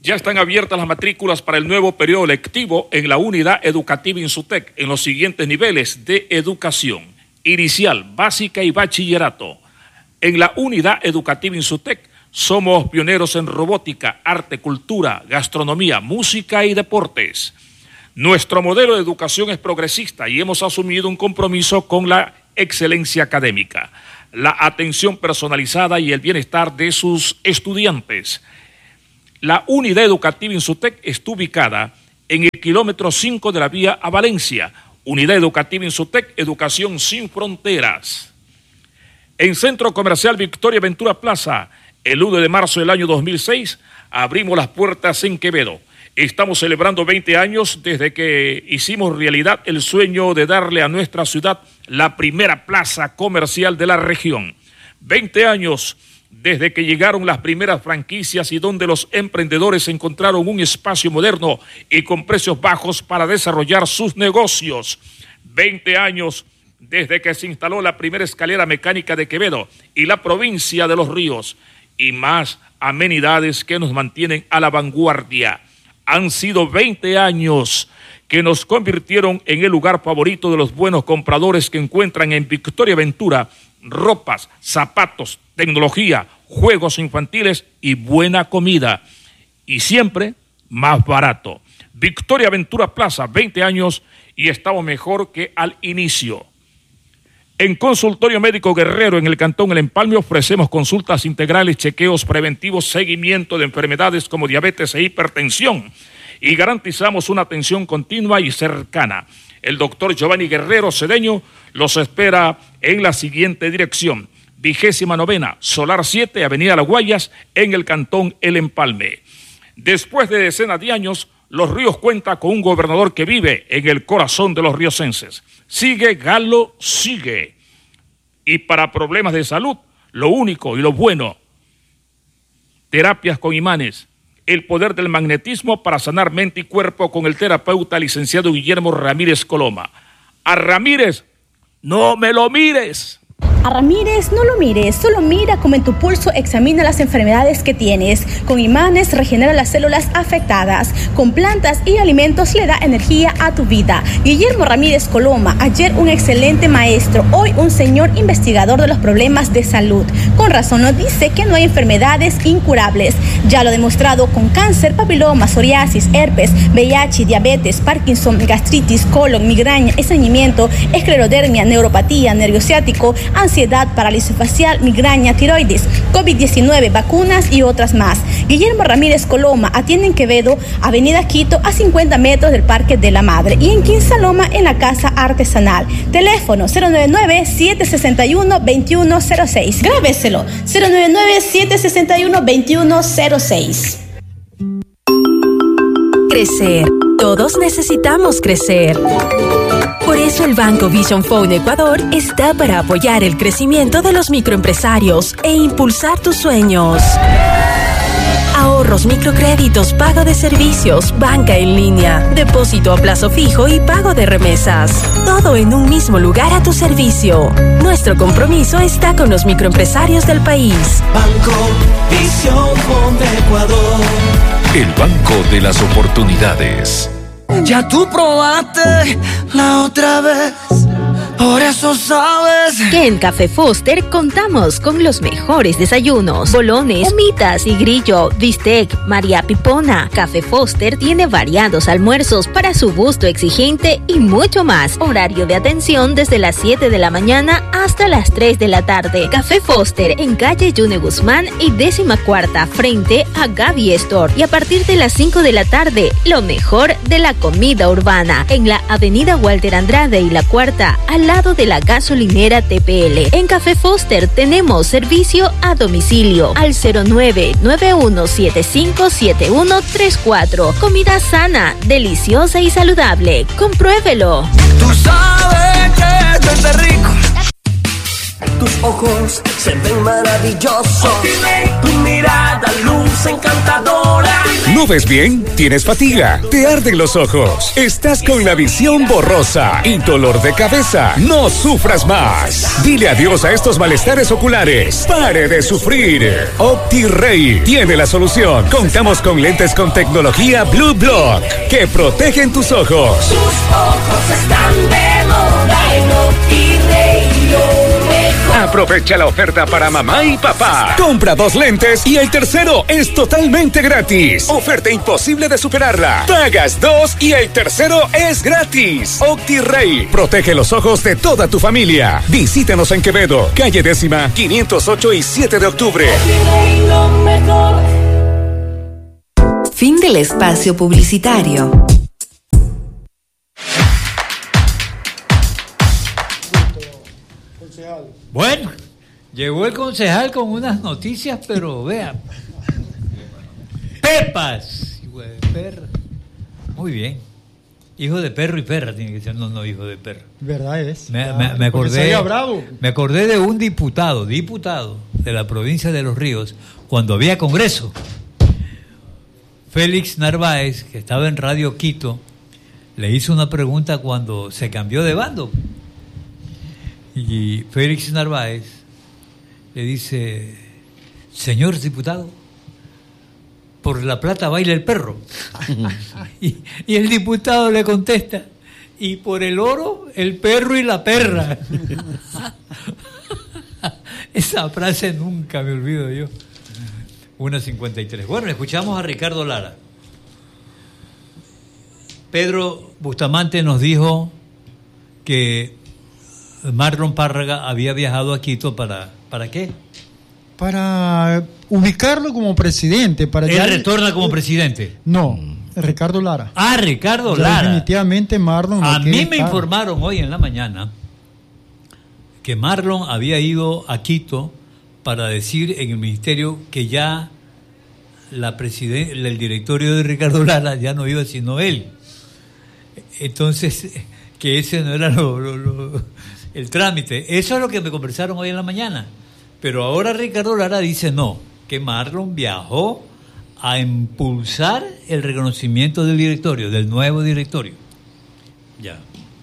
Ya están abiertas las matrículas para el nuevo periodo lectivo en la unidad educativa Insutec en los siguientes niveles de educación: inicial, básica y bachillerato. En la unidad educativa Insutec somos pioneros en robótica, arte, cultura, gastronomía, música y deportes. Nuestro modelo de educación es progresista y hemos asumido un compromiso con la excelencia académica, la atención personalizada y el bienestar de sus estudiantes. La unidad educativa Insutec está ubicada en el kilómetro 5 de la vía a Valencia. Unidad educativa Insutec, educación sin fronteras. En Centro Comercial Victoria Ventura Plaza, el 1 de marzo del año 2006, abrimos las puertas en Quevedo. Estamos celebrando 20 años desde que hicimos realidad el sueño de darle a nuestra ciudad la primera plaza comercial de la región. 20 años desde que llegaron las primeras franquicias y donde los emprendedores encontraron un espacio moderno y con precios bajos para desarrollar sus negocios. 20 años desde que se instaló la primera escalera mecánica de Quevedo y la provincia de Los Ríos, y más amenidades que nos mantienen a la vanguardia. Han sido 20 años que nos convirtieron en el lugar favorito de los buenos compradores que encuentran en Victoria Ventura ropas, zapatos, tecnología, juegos infantiles y buena comida. Y siempre más barato. Victoria Ventura Plaza, 20 años y estamos mejor que al inicio. En Consultorio Médico Guerrero, en el Cantón El Empalme, ofrecemos consultas integrales, chequeos preventivos, seguimiento de enfermedades como diabetes e hipertensión. Y garantizamos una atención continua y cercana. El doctor Giovanni Guerrero Cedeño los espera en la siguiente dirección: 29ª, Solar 7, Avenida Las Guayas, en el Cantón El Empalme. Después de decenas de años, Los Ríos cuenta con un gobernador que vive en el corazón de los riocenses. Sigue Galo, sigue. Y para problemas de salud, lo único y lo bueno: terapias con imanes, el poder del magnetismo para sanar mente y cuerpo con el terapeuta licenciado Guillermo Ramírez Coloma. A Ramírez, no me lo mires. A Ramírez no lo mires, solo mira cómo en tu pulso examina las enfermedades que tienes. Con imanes regenera las células afectadas. Con plantas y alimentos le da energía a tu vida. Guillermo Ramírez Coloma, ayer un excelente maestro, hoy un señor investigador de los problemas de salud. Con razón nos dice que no hay enfermedades incurables. Ya lo ha demostrado con cáncer, papiloma, psoriasis, herpes, VIH, diabetes, Parkinson, gastritis, colon, migraña, estreñimiento, esclerodermia, neuropatía, nervio ciático, ansiedad, parálisis facial, migraña, tiroides, COVID-19, vacunas y otras más. Guillermo Ramírez Coloma atiende en Quevedo, Avenida Quito, a 50 metros del Parque de la Madre, y en Quinsaloma, en la Casa Artesanal. Teléfono 099-761-2106. Grábeselo, 099-761-2106. Crecer. Todos necesitamos crecer. Por eso el Banco Vision Phone Ecuador está para apoyar el crecimiento de los microempresarios e impulsar tus sueños. Ahorros, microcréditos, pago de servicios, banca en línea, depósito a plazo fijo y pago de remesas. Todo en un mismo lugar a tu servicio. Nuestro compromiso está con los microempresarios del país. Banco Vision Phone Ecuador. El banco de las oportunidades. Ya tú probaste la otra vez, por eso sabes que en Café Foster contamos con los mejores desayunos: bolones, humitas y grillo, bistec, María Pipona. Café Foster tiene variados almuerzos para su gusto exigente y mucho más. Horario de atención desde las 7 de la mañana hasta las 3 de la tarde. Café Foster en calle Yune Guzmán y 14ª frente a Gaby Store. Y a partir de las 5 de la tarde, lo mejor de la comida urbana en la avenida Walter Andrade y la 4ª, al lado de la gasolinera TPL. En Café Foster tenemos servicio a domicilio al 0991757134. Comida sana, deliciosa y saludable. Compruébelo. Tú sabes que esto es rico. Tus ojos se ven maravillosos. Tu mirada luce encantadora. ¿No ves bien? ¿Tienes fatiga? ¿Te arden los ojos? ¿Estás con la visión borrosa y dolor de cabeza? No sufras más. Dile adiós a estos malestares oculares. Pare de sufrir. OptiRay tiene la solución. Contamos con lentes con tecnología Blue Block que protegen tus ojos. Tus ojos están de moda en OptiRay. Aprovecha la oferta para mamá y papá. Compra 2 lentes y el tercero es totalmente gratis. Oferta imposible de superarla. Pagas 2 y el tercero es gratis. OptiRay protege los ojos de toda tu familia. Visítanos en Quevedo, calle 10ª, 508 y 7 de octubre. Fin del espacio publicitario. Bueno, llegó el concejal con unas noticias, pero vea. ¡Pepas! Hijo de perra. Muy bien. Hijo de perro y perra tiene que ser, no hijo de perra. Verdad es. Me acordé de un diputado de la provincia de Los Ríos, cuando había congreso. Félix Narváez, que estaba en Radio Quito, le hizo una pregunta cuando se cambió de bando. Y Félix Narváez le dice: señor diputado, por la plata baila el perro. y el diputado le contesta: y por el oro, el perro y la perra. Esa frase nunca me olvido yo. 1:53. Bueno, escuchamos a Ricardo Lara. Pedro Bustamante nos dijo que Marlon Párraga había viajado a Quito ¿para qué? Para ubicarlo como presidente. ¿Él retorna como presidente? No, Ricardo Lara. Ah, Ricardo Lara. Definitivamente Marlon. A mí me informaron hoy en la mañana que Marlon había ido a Quito para decir en el ministerio que ya el directorio de Ricardo Lara ya no iba sino él. Entonces, que ese no era el trámite. Eso es lo que me conversaron hoy en la mañana. Pero ahora Ricardo Lara dice no, que Marlon viajó a impulsar el reconocimiento del directorio, del nuevo directorio. Ya.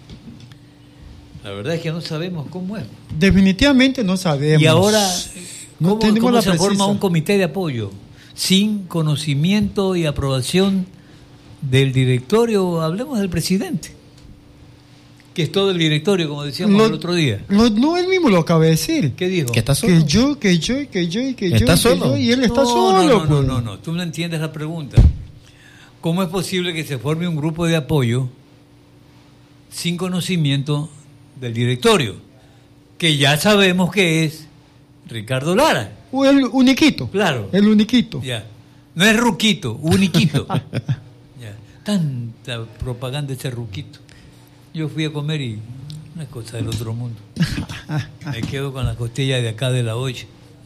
La verdad es que no sabemos cómo es. Definitivamente no sabemos. Y ahora, ¿cómo se forma un comité de apoyo sin conocimiento y aprobación del directorio? Hablemos del presidente, que es todo el directorio, como decíamos el otro día. No, él mismo lo acaba de decir. ¿Qué dijo? Que está solo. Que yo. ¿Está solo? Y él está solo. No, tú no entiendes la pregunta. ¿Cómo es posible que se forme un grupo de apoyo sin conocimiento del directorio? Que ya sabemos que es Ricardo Lara. O el uniquito. Claro. El uniquito. Ya. No es Ruquito, uniquito. Ya. Tanta propaganda ese Ruquito. Yo fui a comer y una cosa del otro mundo. Me quedo con la costilla de acá de la olla.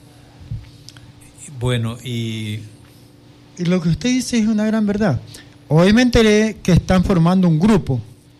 Bueno, y lo que usted dice es una gran verdad. Hoy me enteré que están formando un grupo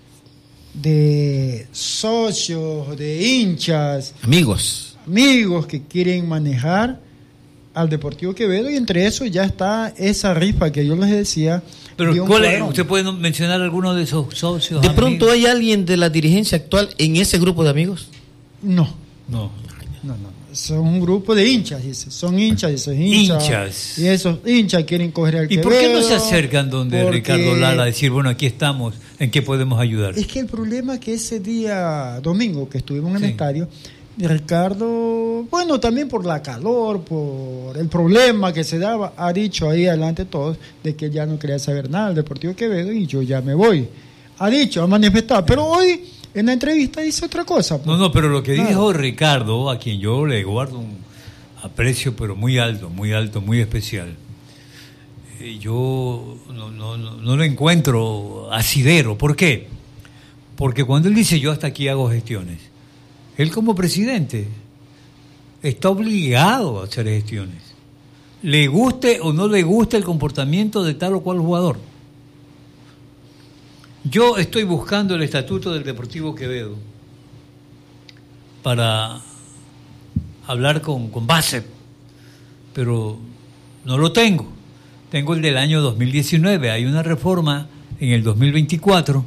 de socios, de hinchas, amigos que quieren manejar al Deportivo Quevedo, y entre eso ya está esa rifa que yo les decía. Pero ¿usted puede mencionar alguno de esos socios? ¿De pronto hay alguien de la dirigencia actual en ese grupo de amigos? No. Son un grupo de hinchas, dice. Son hinchas, esos hinchas. Y esos hinchas quieren coger al Quevedo. ¿Y por qué no se acercan donde Ricardo Lara a decir, bueno, aquí estamos, ¿en qué podemos ayudar? Es que el problema es que ese día domingo que estuvimos en el estadio, Ricardo, bueno, también por la calor, por el problema que se daba, ha dicho ahí adelante todos de que ya no quería saber nada del Deportivo Quevedo y yo ya me voy. Ha manifestado, pero hoy en la entrevista dice otra cosa. Pues. No, pero lo que dijo Ricardo, a quien yo le guardo un aprecio, pero muy alto, muy especial, yo no lo encuentro asidero. ¿Por qué? Porque cuando él dice yo hasta aquí hago gestiones, él como presidente está obligado a hacer gestiones, le guste o no le guste el comportamiento de tal o cual jugador. Yo estoy buscando el estatuto del Deportivo Quevedo para hablar con base, pero no lo tengo. tengo el del año 2019. Hay una reforma en el 2024.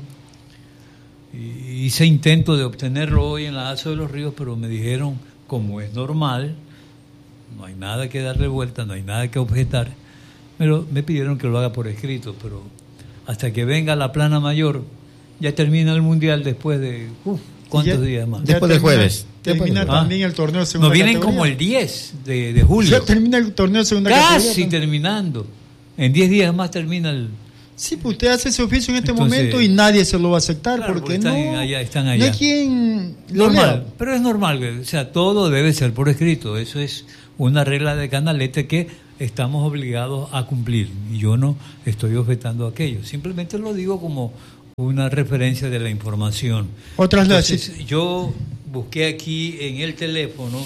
Hice intento de obtenerlo hoy en la ASO de los Ríos, pero me dijeron, como es normal, no hay nada que darle vuelta, no hay nada que objetar. Me pidieron que lo haga por escrito, pero hasta que venga la plana mayor, ya termina el Mundial después de... ¿cuántos días más? Después del jueves. Termina también el torneo de segunda categoría. Nos vienen categoría. Como el 10 de julio. Ya termina el torneo de segunda categoría. Casi terminando. En 10 días más termina el... Sí, pues usted hace ese oficio en este momento y nadie se lo va a aceptar, claro, porque están allá. No hay quien lo normal, lea. pero es normal, o sea, todo debe ser por escrito. Eso es una regla de Canalete que estamos obligados a cumplir. Y yo no estoy objetando aquello. Simplemente lo digo como una referencia de la información. Entonces, yo busqué aquí en el teléfono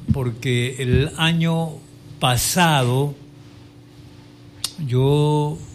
porque el año pasado yo